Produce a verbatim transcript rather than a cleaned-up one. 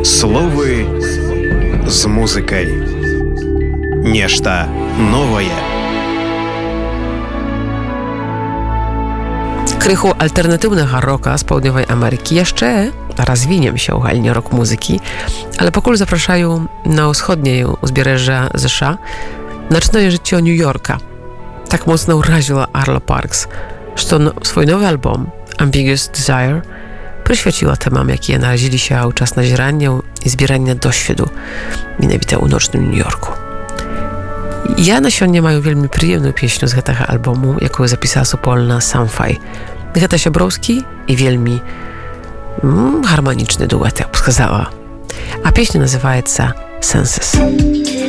Словы з музыкай. Нешта новае. Krychu alternatywnego rocka z południowej Ameryki jeszcze rozwiniem się u галині рок-музыкі, ale pokój zapraszają na wschodnie uzbierzeża Z S A nocne życie New Yorka. Tak mocno uraziła Arlo Parks, że no, swój nowy album Ambiguous Desire przyświeciła temom, jakie narazili się czas na zieranie i zbieranie doświadu, mianowicie u nocnym New Yorku. Ja na siądzie mają wielmi przyjemną pieśń z tego albumu, jaką zapisała Supolna Samfaj. Geta Siebrowski i wielmi mm, harmoniczny duet, jak wskazała. A pieśń nazywa się Senses.